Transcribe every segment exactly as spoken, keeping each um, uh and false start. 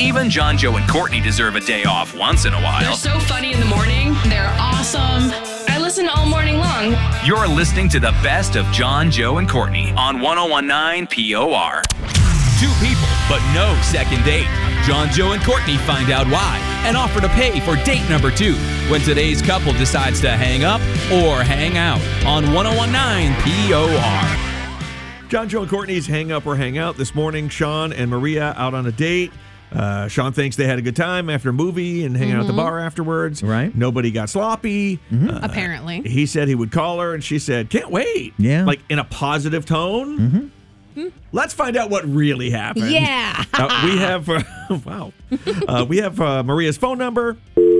Even John, Joe, and Courtney deserve a day off once in a while. They're so funny in the morning. They're awesome. I listen all morning long. You're listening to the best of John, Joe, and Courtney on one oh one point nine P O R. Two people, but no second date. John, Joe, and Courtney find out why and offer to pay for date number two when today's couple decides to hang up or hang out on one oh one point nine P O R. John, Joe, and Courtney's Hang Up or Hang Out. This morning, Sean and Maria out on a date. Uh, Sean thinks they had a good time after a movie and hanging mm-hmm. out at the bar afterwards. Right. Nobody got sloppy. Mm-hmm. Uh, Apparently. He said he would call her, and she said, can't wait. Yeah. Like in a positive tone. Mm-hmm. Let's find out what really happened. Yeah. uh, we have, uh, wow. Uh, we have uh, Maria's phone number.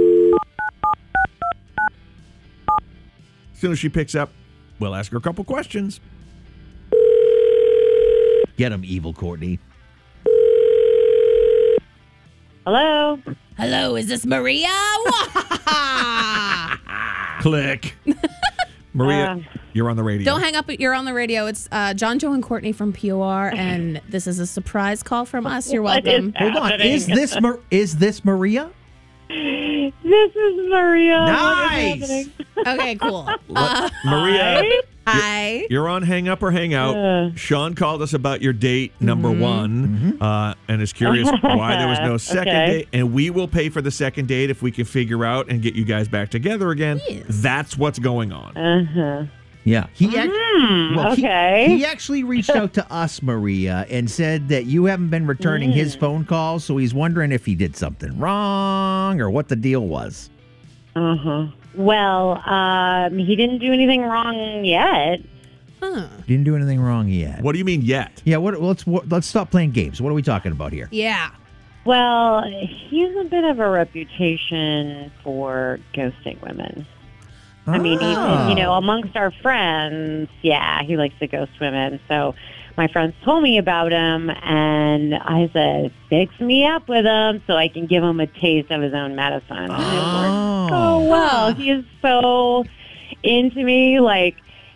As soon as she picks up, we'll ask her a couple questions. Get him, evil Courtney. Hello. Hello, is this Maria? Click. Maria, Uh, you're on the radio. Don't hang up. You're on the radio. It's uh, John, Joe, and Courtney from P O R, and this is a surprise call from us. You're What welcome. is Hold on. happening? Is this Mar- is this Maria? This is Maria. Nice. What is happening? Okay, cool. Let- Maria, Hi. you're on Hang Up or Hang Out. Uh. Sean called us about your date number Mm-hmm. one uh, and is curious why there was no second Okay. date. And we will pay for the second date if we can figure out and get you guys back together again. Yes. That's what's going on. Uh-huh. Yeah. He ac- Hmm, well, he- okay. He, actually reached out to us, Maria, and said that you haven't been returning his phone calls, so he's wondering if he did something wrong or what the deal was. Uh-huh. Well, um, he didn't do anything wrong yet. Huh. Didn't do anything wrong yet. What do you mean yet? Yeah. What? Let's what, let's stop playing games. What are we talking about here? Yeah. Well, he has a bit of a reputation for ghosting women. I mean, Oh. even, you know, amongst our friends, yeah, he likes to ghost women. So my friends told me about him, and I said, fix me up with him so I can give him a taste of his own medicine. And it worked so well. He is so into me. Like,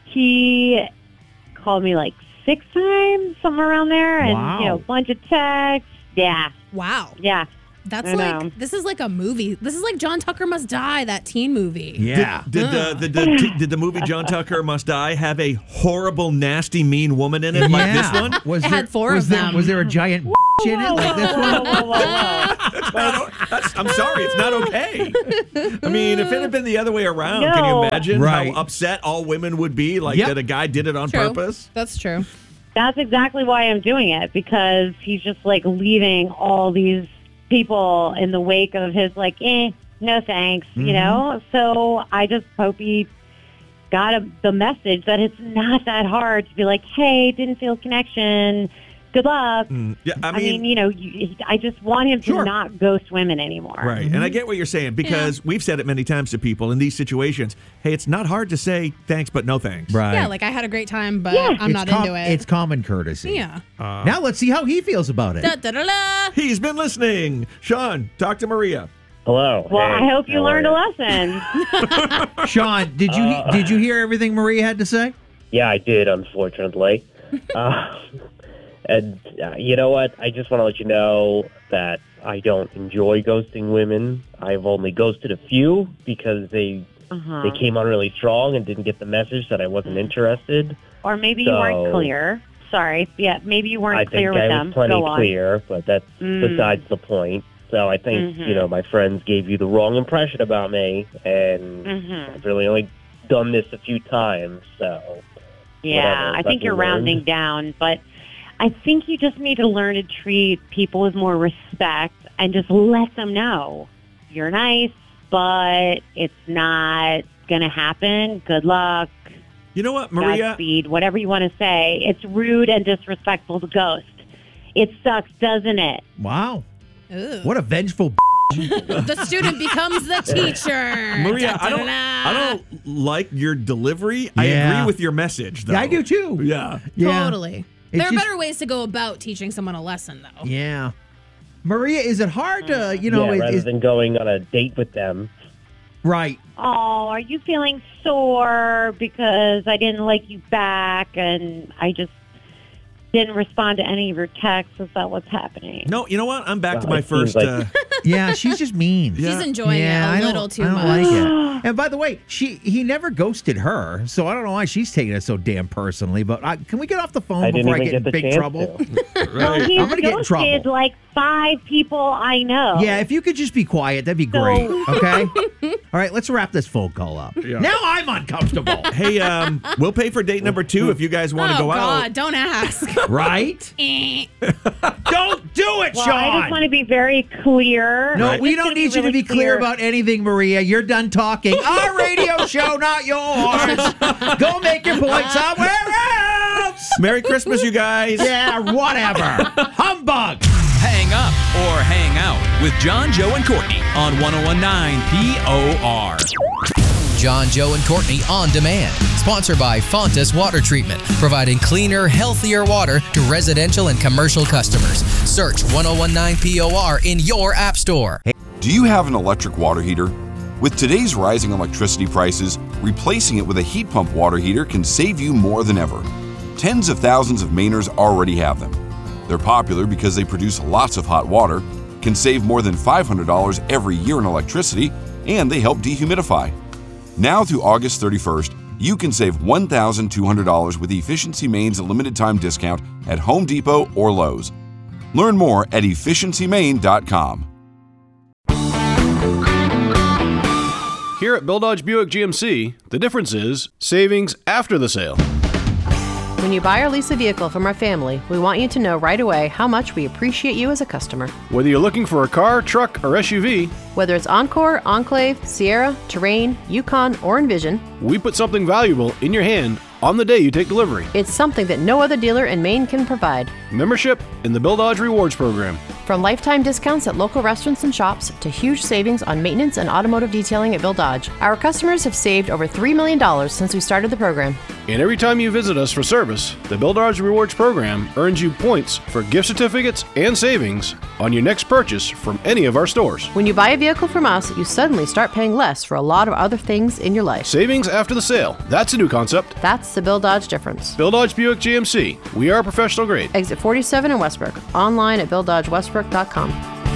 he called me like six times, somewhere around there, and, Wow. you know, a bunch of texts. Yeah, Wow. yeah. That's I like know. this is like a movie. This is like John Tucker Must Die, that teen movie. Yeah. Did, did, uh, the, the, did the movie John Tucker Must Die have a horrible, nasty, mean woman in it like this one? Was It there, had four was of there, them. Was there a giant in it like this Whoa, one? whoa, whoa, whoa. That's not o- that's- I'm sorry, it's not okay. I mean, if it had been the other way around, can you No. imagine Right. how upset all women would be, like Yep. that a guy did it on True. purpose? That's true. That's exactly why I'm doing it, because he's just like leaving all these people in the wake of his like, eh, no thanks, Mm-hmm. you know? So I just hope he got a, the message that it's not that hard to be like, hey, didn't feel connection. Good luck. Mm, yeah, I I mean, mean, you know, you, I just want him to Sure. not ghost women anymore. right. And I get what you're saying because we've said it many times to people in these situations. Hey, it's not hard to say thanks, but no thanks. Right. Yeah, like I had a great time, but Yeah. I'm it's not com- into it. It's common courtesy. yeah. Now let's see how he feels about it. Da, da, da, da. He's been listening. Sean, talk to Maria. Hello. Well, Hey, I hope you how learned a are lesson. Sean, did you Uh, did you hear everything Maria had to say? Yeah, I did, unfortunately. uh, and uh, you know what? I just want to let you know that I don't enjoy ghosting women. I've only ghosted a few because they Uh-huh. they came on really strong and didn't get the message that I wasn't interested. Or maybe you So- weren't clear. Sorry. Yeah, maybe you weren't I clear think with I them. was plenty Go on. clear, but that's Mm. besides the point. So I think, Mhm. you know, my friends gave you the wrong impression about me, and Mhm. I've really only done this a few times, so... Yeah, whatever, I think you're lesson rounding learned. down, but I think you just need to learn to treat people with more respect and just let them know you're nice, but it's not going to happen. Good luck, You know what, Maria? Godspeed, whatever you want to say. It's rude and disrespectful to ghost. It sucks, doesn't it? Wow. Ooh. What a vengeful The student becomes the teacher. Maria, I don't, Da-da-da-da. I don't like your delivery. I Yeah. agree with your message, though. Yeah, I do too. Yeah. Yeah. Totally. It's There are just- better ways to go about teaching someone a lesson, though. Yeah. Maria, is it hard to, you know, yeah, is- rather is- than going on a date with them. right. Oh, are you feeling sore because I didn't like you back and I just didn't respond to any of your texts. Is that what's happening? No, you know what? I'm back to Well, my it seems first. like- Uh, Yeah, she's just mean. She's enjoying yeah, it I a don't- little too I don't much. like it. And by the way, she he never ghosted her, so I don't know why she's taking it so damn personally. But I, can we get off the phone I didn't before I even get in get the big chance trouble? to. Well, he's I'm gonna get in ghosted trouble. like five people I know. Yeah, if you could just be quiet, that'd be So- great. Okay. All right, let's wrap this phone call up. Yeah. Now I'm uncomfortable. hey, um, we'll pay for date number two if you guys want to Oh, go God, out. don't ask. Right? Eh. Don't do it, Well, Sean. I just want to be very clear. No, Right. we Just don't gonna need you to really be clear about anything, Maria. You're done talking. Our radio show, not yours. Go make your point somewhere else. Merry Christmas, you guys. Yeah, whatever. Humbug. Hang up or hang out with John, Joe, and Courtney on ten nineteen P O R. John, Joe, and Courtney On Demand. Sponsored by Fontas Water Treatment, providing cleaner, healthier water to residential and commercial customers. Search ten nineteen P O R in your app store. Do you have an electric water heater? With today's rising electricity prices, replacing it with a heat pump water heater can save you more than ever. Tens of thousands of Mainers already have them. They're popular because they produce lots of hot water, can save more than five hundred dollars every year in electricity, and they help dehumidify. Now through August thirty-first, you can save one thousand two hundred dollars with Efficiency Maine's limited time discount at Home Depot or Lowe's. Learn more at efficiency maine dot com. Here at Bill Dodge Buick G M C, the difference is savings after the sale. When you buy or lease a vehicle from our family, we want you to know right away how much we appreciate you as a customer. Whether you're looking for a car, truck, or S U V, Whether it's Encore, Enclave, Sierra, Terrain, Yukon, or Envision, we put something valuable in your hand on the day you take delivery. it's something that no other dealer in Maine can provide. Membership in the Bill Dodge Rewards Program. From lifetime discounts at local restaurants and shops to huge savings on maintenance and automotive detailing at Bill Dodge, our customers have saved over three million dollars since we started the program. And every time you visit us for service, the Bill Dodge Rewards Program earns you points for gift certificates and savings on your next purchase from any of our stores. When you buy a vehicle from us, you suddenly start paying less for a lot of other things in your life. Savings after the sale. That's a new concept. That's the Bill Dodge difference. Bill Dodge Buick G M C. We are professional grade. Exit forty-seven in Westbrook. Online at bill dodge westbrook dot com.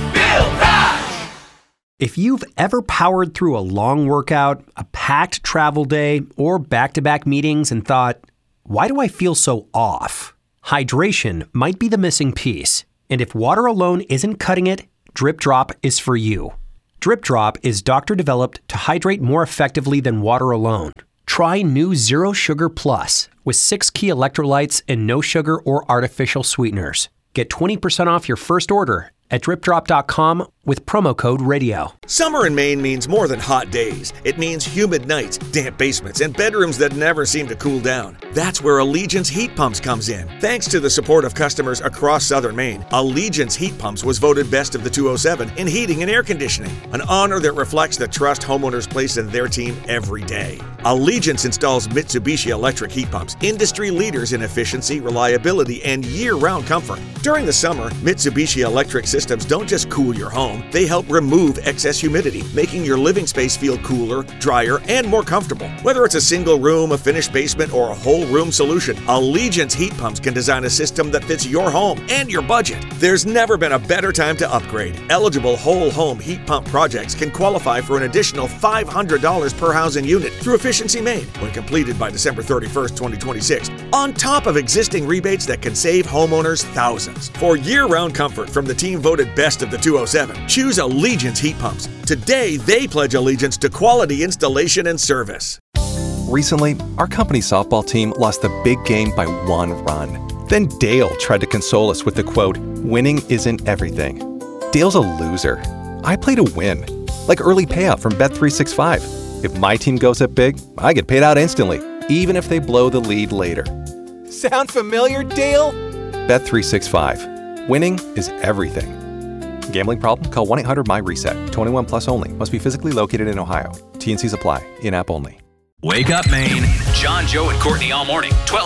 If you've ever powered through a long workout, a packed travel day, or back-to-back meetings and thought, why do I feel so off? Hydration might be the missing piece. And if water alone isn't cutting it, Drip Drop is for you. Drip Drop is doctor-developed to hydrate more effectively than water alone. Try new Zero Sugar Plus with six key electrolytes and no sugar or artificial sweeteners. Get twenty percent off your first order at drip drop dot com with promo code radio. Summer in Maine means more than hot days. It means humid nights, damp basements, and bedrooms that never seem to cool down. That's where Allegiance Heat Pumps comes in. Thanks to the support of customers across southern Maine, Allegiance Heat Pumps was voted best of the two oh seven in heating and air conditioning, an honor that reflects the trust homeowners place in their team every day. Allegiance installs Mitsubishi electric heat pumps, industry leaders in efficiency, reliability, and year-round comfort. During the summer, Mitsubishi electric systems don't just cool your home, they help remove excess humidity, making your living space feel cooler, drier, and more comfortable. Whether it's a single room, a finished basement, or a whole room solution, Allegiance Heat Pumps can design a system that fits your home and your budget. There's never been a better time to upgrade. Eligible whole home heat pump projects can qualify for an additional five hundred dollars per housing unit through Efficiency Maine when completed by December thirty-first, twenty twenty-six, on top of existing rebates that can save homeowners thousands. For year-round comfort from the team voted best of the two oh seven, choose Allegiance Heat Pumps. Today, they pledge allegiance to quality installation and service. Recently, our company softball team lost the big game by one run. Then Dale tried to console us with the quote, "Winning isn't everything." Dale's a loser. I play to win, like early payout from Bet three sixty-five. If my team goes up big, I get paid out instantly, even if they blow the lead later. Sound familiar, Dale? Bet three sixty-five. Winning is everything. Gambling problem? Call one eight hundred M Y reset. twenty-one plus only. Must be physically located in Ohio. T and Cs apply. In-app only. Wake up, Maine. John, Joe, and Courtney all morning, twelve